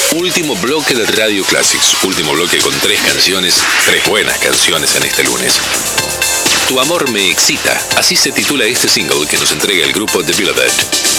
Último bloque de Radio Classics. Último bloque con 3 canciones, 3 buenas canciones en este lunes. Tu amor me excita, así se titula este single que nos entrega el grupo The Beloved.